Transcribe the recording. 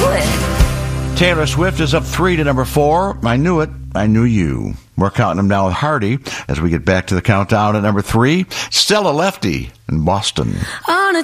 it. Taylor Swift is up 3 to number 4. I Knew It, I Knew You. We're counting them down with Hardy as we get back to the countdown at number 3. Stella Lefty in Boston. On a